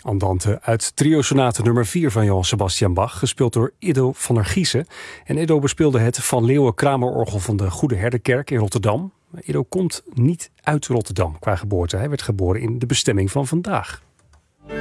Andante uit trio-sonate nummer 4 van Johann Sebastian Bach, gespeeld door Ido van der Giezen. En Ido bespeelde het Van Leeuwen-Kramerorgel van de Goede Herderkerk in Rotterdam. Ido komt niet uit Rotterdam qua geboorte. Hij werd geboren in de bestemming van vandaag.